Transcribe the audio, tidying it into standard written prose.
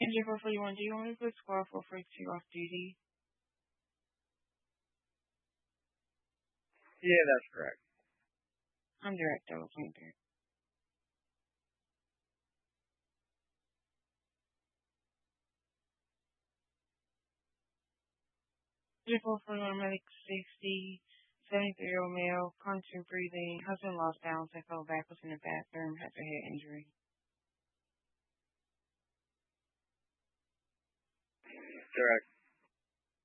Angel 441, do you want me to put squad 442 off duty? Yeah, that's correct. I'm direct, I was there. Angel 441, medic 60, 73-year-old male, constant breathing, husband lost balance and fell backwards in the bathroom, has a head injury. Direct.